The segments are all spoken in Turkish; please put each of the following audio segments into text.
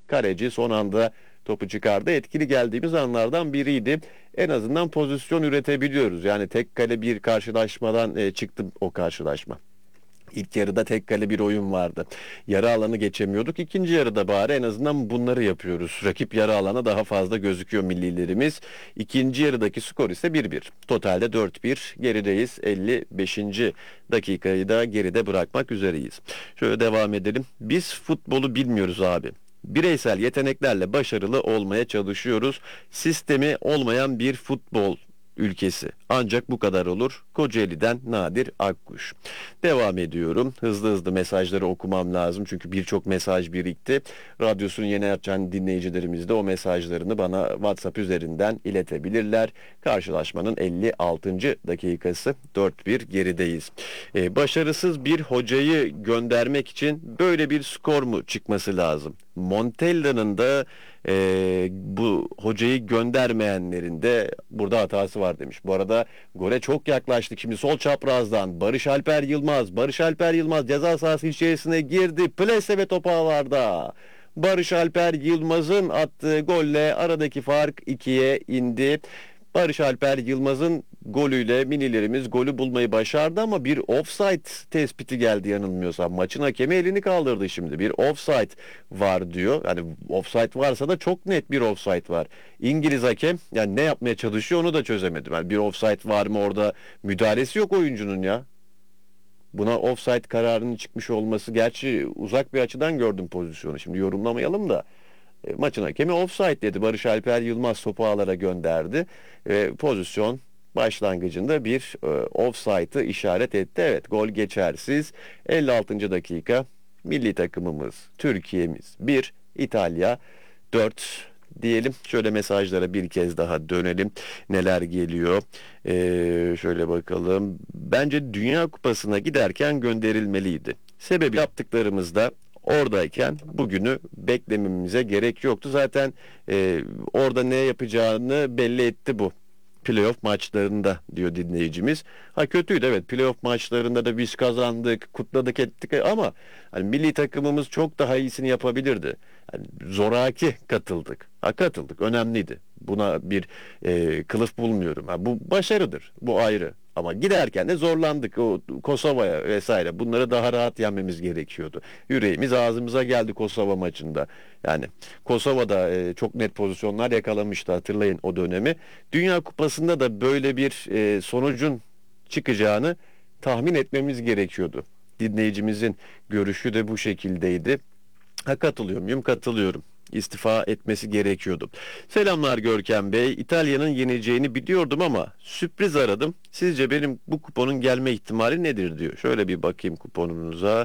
Kaleci son anda topu çıkardı. Etkili geldiğimiz anlardan biriydi. En azından pozisyon üretebiliyoruz. Yani tek kale bir karşılaşmadan çıktı o karşılaşma. İlk yarıda tek kale bir oyun vardı. Yarı alanı geçemiyorduk. İkinci yarıda bari en azından bunları yapıyoruz. Rakip yarı alana daha fazla gözüküyor millilerimiz. İkinci yarıdaki skor ise 1-1. Totalde 4-1 gerideyiz. 55. dakikayı da geride bırakmak üzereyiz. Şöyle devam edelim. Biz futbolu bilmiyoruz abi. Bireysel yeteneklerle başarılı olmaya çalışıyoruz. Sistemi olmayan bir futbol ülkesi. Ancak bu kadar olur. Kocaeli'den Nadir Akkuş. Devam ediyorum. Hızlı hızlı mesajları okumam lazım. Çünkü birçok mesaj birikti. Radyosunu yeni açan dinleyicilerimiz de o mesajlarını bana WhatsApp üzerinden iletebilirler. Karşılaşmanın 56. dakikası 4-1 gerideyiz. Başarısız bir hocayı göndermek için böyle bir skor mu çıkması lazım? Montella'nın da bu hocayı göndermeyenlerin de burada hatası var demiş. Bu arada gole çok yaklaştık. Şimdi sol çaprazdan Barış Alper Yılmaz. Barış Alper Yılmaz ceza sahası içerisine girdi. Plase ve top ağlarda. Barış Alper Yılmaz'ın attığı golle aradaki fark 2'ye indi. Barış Alper Yılmaz'ın golüyle minilerimiz golü bulmayı başardı ama bir offside tespiti geldi yanılmıyorsam. Maçın hakemi elini kaldırdı şimdi. Bir offside var diyor. Yani offside varsa da çok net bir offside var. İngiliz hakem yani ne yapmaya çalışıyor onu da çözemedim. Yani bir offside var mı orada, müdahalesi yok oyuncunun ya. Buna offside kararının çıkmış olması, gerçi uzak bir açıdan gördüm pozisyonu. Şimdi yorumlamayalım da. Maçın hakemi offside dedi. Barış Alper Yılmaz topu ağlara gönderdi. Pozisyon başlangıcında bir offside'ı işaret etti. Evet, gol geçersiz. 56. dakika, milli takımımız, Türkiye'miz 1, İtalya 4 diyelim. Şöyle mesajlara bir kez daha dönelim. Neler geliyor? Şöyle bakalım. Bence Dünya Kupası'na giderken gönderilmeliydi. Sebebi yaptıklarımızda oradayken bugünü beklememize gerek yoktu. Zaten orada ne yapacağını belli etti bu. Playoff maçlarında diyor dinleyicimiz. Ha, kötüydü evet, playoff maçlarında da biz kazandık, kutladık ettik ama hani milli takımımız çok daha iyisini yapabilirdi. Yani zoraki katıldık. Ha, katıldık, önemliydi. Buna bir kılıf bulmuyorum. Ha, bu başarıdır, bu ayrı. Ama giderken de zorlandık. O Kosova'ya vesaire, bunları daha rahat yenmemiz gerekiyordu. Yüreğimiz ağzımıza geldi Kosova maçında. Yani Kosova'da çok net pozisyonlar yakalamıştı, hatırlayın o dönemi. Dünya Kupası'nda da böyle bir sonucun çıkacağını tahmin etmemiz gerekiyordu. Dinleyicimizin görüşü de bu şekildeydi. Ha, katılıyor muyum? Katılıyorum. İstifa etmesi gerekiyordu. Selamlar Görkem Bey. İtalya'nın yeneceğini biliyordum ama sürpriz aradım. Sizce benim bu kuponun gelme ihtimali nedir diyor. Şöyle bir bakayım kuponunuza.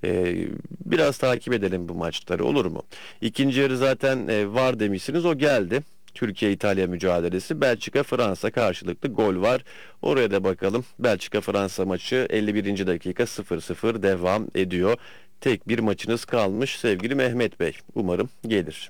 Biraz takip edelim bu maçları, olur mu? İkinci yarı zaten var demişsiniz. O geldi. Türkiye-İtalya mücadelesi. Belçika-Fransa karşılıklı gol var. Oraya da bakalım. Belçika-Fransa maçı 51. dakika 0-0 devam ediyor. Tek bir maçınız kalmış sevgili Mehmet Bey. Umarım gelir.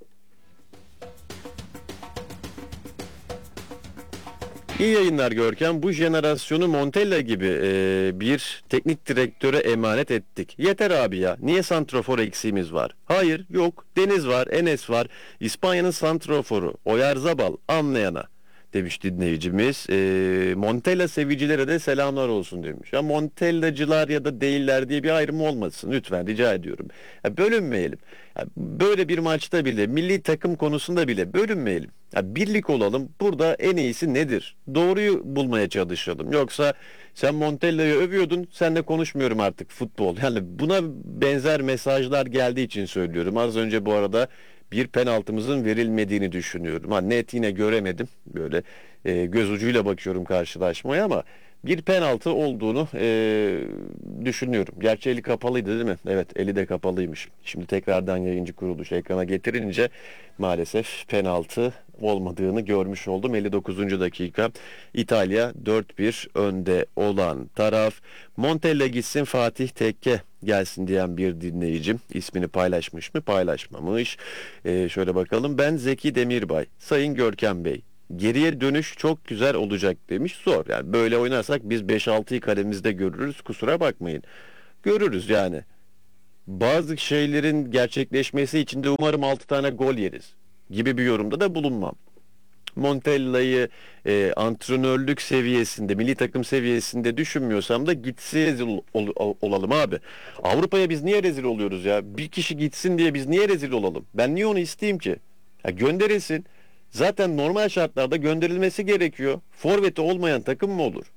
İyi yayınlar Görkem. Bu jenerasyonu Montella gibi bir teknik direktöre emanet ettik. Yeter abi ya. Niye santrafor eksiğimiz var? Hayır, yok. Deniz var, Enes var. İspanya'nın santraforu Oyarzabal, anlayana demiş dinleyicimiz. Montella sevicilere de selamlar olsun demiş. Ya Montellacılar ya da değiller diye bir ayrım olmasın lütfen, rica ediyorum. Ya bölünmeyelim. Ya böyle bir maçta bile, milli takım konusunda bile bölünmeyelim. Ya birlik olalım. Burada en iyisi nedir? Doğruyu bulmaya çalışalım. Yoksa sen Montella'yı övüyordun, seninle konuşmuyorum artık futbol. Yani buna benzer mesajlar geldiği için söylüyorum. Az önce bu arada bir penaltımızın verilmediğini düşünüyorum. Ha, net yine göremedim. Böyle göz ucuyla bakıyorum karşılaşmaya ama bir penaltı olduğunu düşünüyorum. Gerçi eli kapalıydı değil mi? Evet, eli de kapalıymış. Şimdi tekrardan yayıncı kuruluş ekrana getirince maalesef penaltı olmadığını görmüş oldum. 59. dakika, İtalya 4-1 önde olan taraf. Montella gitsin, Fatih Tekke gelsin diyen bir dinleyicim. İsmini paylaşmış mı? Paylaşmamış. Şöyle bakalım. Ben Zeki Demirbay. Sayın Görkem Bey, geriye dönüş çok güzel olacak demiş. Zor. Yani böyle oynarsak biz 5-6'yı kalemizde görürüz. Kusura bakmayın. Görürüz yani. bazı şeylerin gerçekleşmesi için de umarım 6 tane gol yeriz gibi bir yorumda da bulunmam. Montella'yı antrenörlük seviyesinde, milli takım seviyesinde düşünmüyorsam da gitsin rezil olalım abi. Avrupa'ya biz niye rezil oluyoruz ya? Bir kişi gitsin diye biz niye rezil olalım? Ben niye onu isteyeyim ki? Ya gönderilsin. Zaten normal şartlarda gönderilmesi gerekiyor. Forveti olmayan takım mı olur?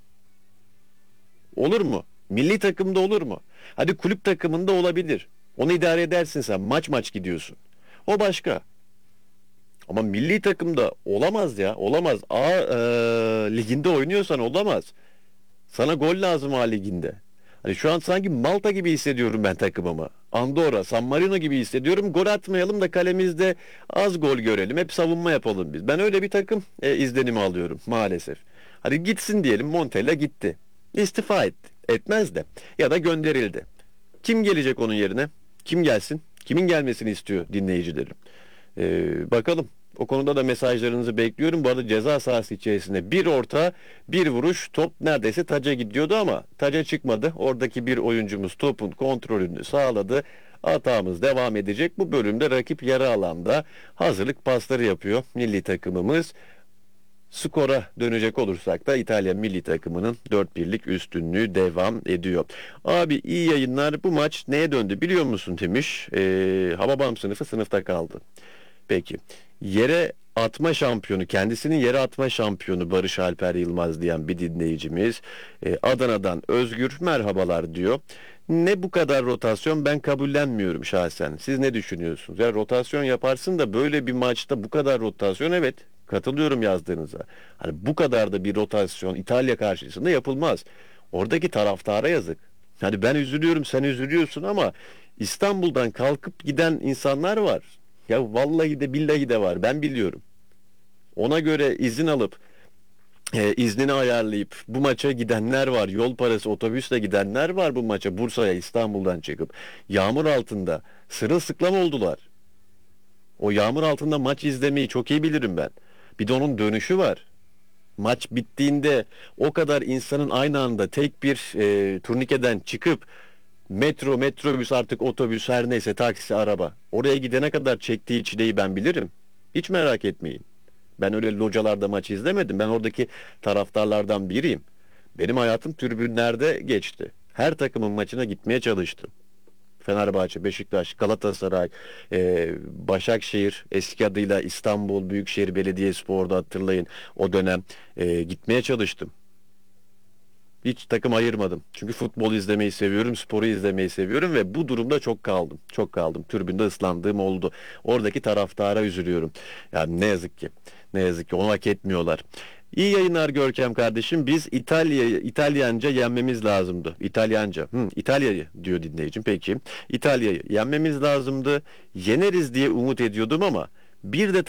Olur mu? Milli takımda olur mu? Hadi kulüp takımında olabilir. Onu idare edersin sen. Maç maç gidiyorsun. O başka. Ama milli takımda olamaz ya. Olamaz. Liginde oynuyorsan olamaz. Sana gol lazım A liginde. Hani şu an sanki Malta gibi hissediyorum ben takımımı. Andorra, San Marino gibi hissediyorum. Gol atmayalım da kalemizde az gol görelim. Hep savunma yapalım biz. Ben öyle bir takım izlenimi alıyorum maalesef. Hadi gitsin diyelim, Montella gitti. İstifa etti. Etmez de. Ya da gönderildi. Kim gelecek onun yerine? Kim gelsin? Kimin gelmesini istiyor dinleyicilerim? Bakalım. O konuda da mesajlarınızı bekliyorum. Bu arada ceza sahası içerisinde bir orta, bir vuruş, top neredeyse taca gidiyordu ama taca çıkmadı. Oradaki bir oyuncumuz topun kontrolünü sağladı. Atağımız devam edecek. Bu bölümde rakip yarı alanda hazırlık pasları yapıyor milli takımımız. Skora dönecek olursak da İtalya milli takımının 4-1'lik üstünlüğü devam ediyor. Abi iyi yayınlar. Bu maç neye döndü biliyor musun demiş. Hababam sınıfı sınıfta kaldı. Peki. Yere atma şampiyonu, kendisinin yere atma şampiyonu Barış Alper Yılmaz diyen bir dinleyicimiz. Adana'dan Özgür merhabalar diyor. Ne bu kadar rotasyon, ben kabullenmiyorum şahsen. Siz ne düşünüyorsunuz? Ya rotasyon yaparsın da böyle bir maçta bu kadar rotasyon, evet katılıyorum yazdığınıza. Hani bu kadar da bir rotasyon İtalya karşısında yapılmaz. Oradaki taraftara yazık. Hani ben üzülüyorum, sen üzülüyorsun ama İstanbul'dan kalkıp giden insanlar var. Ya vallahi de billahi de var. Ben biliyorum. Ona göre izin alıp iznini ayarlayıp bu maça gidenler var. Yol parası otobüsle gidenler var bu maça. Bursa'ya İstanbul'dan çıkıp yağmur altında sırılsıklam oldular. O yağmur altında maç izlemeyi çok iyi bilirim ben. Bir de onun dönüşü var. Maç bittiğinde o kadar insanın aynı anda tek bir turnikeden çıkıp metro, metrobüs, artık otobüs, her neyse, taksi, araba, oraya gidene kadar çektiği çileyi ben bilirim. Hiç merak etmeyin. Ben öyle localarda maç izlemedim. Ben oradaki taraftarlardan biriyim. Benim hayatım tribünlerde geçti. Her takımın maçına gitmeye çalıştım. Fenerbahçe, Beşiktaş, Galatasaray, Başakşehir, eski adıyla İstanbul Büyükşehir Belediyespor'da, hatırlayın o dönem gitmeye çalıştım. Hiç takım ayırmadım. Çünkü futbol izlemeyi seviyorum, sporu izlemeyi seviyorum ve bu durumda çok kaldım. Çok kaldım. Tribünde ıslandığım oldu. Oradaki taraftara üzülüyorum. Yani ne yazık ki. Ne yazık ki onu hak etmiyorlar. İyi yayınlar Görkem kardeşim. Biz İtalyanca yenmemiz lazımdı. İtalyanca. İtalya'yı diyor dinleyicim. Peki. İtalya'yı yenmemiz lazımdı. Yeneriz diye umut ediyordum ama bir de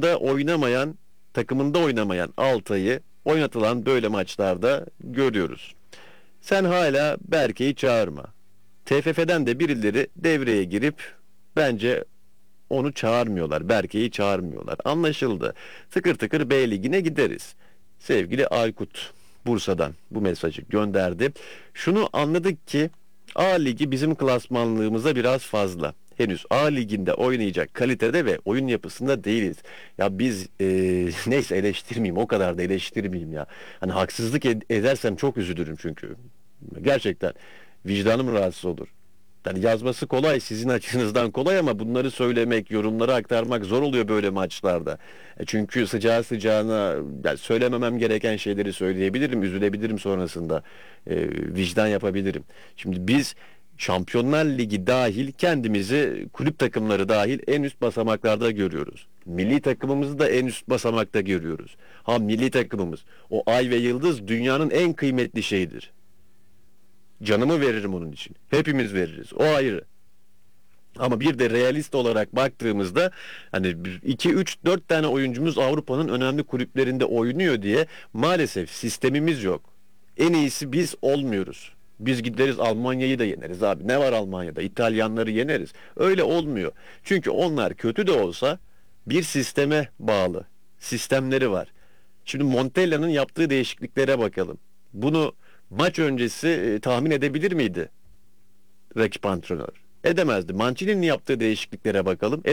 takımında oynamayan Altay'ı oynatılan böyle maçlarda görüyoruz. Sen hala Berke'yi çağırma. TFF'den de birileri devreye girip bence onu çağırmıyorlar. Berke'yi çağırmıyorlar. Anlaşıldı. Tıkır tıkır B Ligi'ne gideriz. Sevgili Aykut Bursa'dan bu mesajı gönderdi. Şunu anladık ki A Ligi bizim klasmanlığımıza biraz fazla. Henüz A Ligi'nde oynayacak kalitede ve oyun yapısında değiliz. Ya biz neyse, eleştirmeyeyim, o kadar da eleştirmeyeyim ya. Hani haksızlık edersem çok üzülürüm çünkü. Gerçekten vicdanım rahatsız olur. Yani yazması kolay, sizin açınızdan kolay ama bunları söylemek, yorumları aktarmak zor oluyor böyle maçlarda. Çünkü sıcağı sıcağına, yani söylememem gereken şeyleri söyleyebilirim, üzülebilirim sonrasında. Vicdan yapabilirim. Şimdi biz Şampiyonlar Ligi dahil kendimizi, kulüp takımları dahil en üst basamaklarda görüyoruz. Milli takımımızı da en üst basamakta görüyoruz. Ha, milli takımımız, o ay ve yıldız dünyanın en kıymetli şeyidir. Canımı veririm onun için. Hepimiz veririz. O ayrı. Ama bir de realist olarak baktığımızda hani 2 3 4 tane oyuncumuz Avrupa'nın önemli kulüplerinde oynuyor diye maalesef sistemimiz yok. En iyisi biz olmuyoruz. Biz gideriz Almanya'yı da yeneriz abi. Ne var Almanya'da? İtalyanları yeneriz. Öyle olmuyor. Çünkü onlar kötü de olsa bir sisteme bağlı. Sistemleri var. Şimdi Montella'nın yaptığı değişikliklere bakalım. Bunu maç öncesi tahmin edebilir miydi rakip antrenör? Edemezdi. Mancini'nin yaptığı değişikliklere bakalım.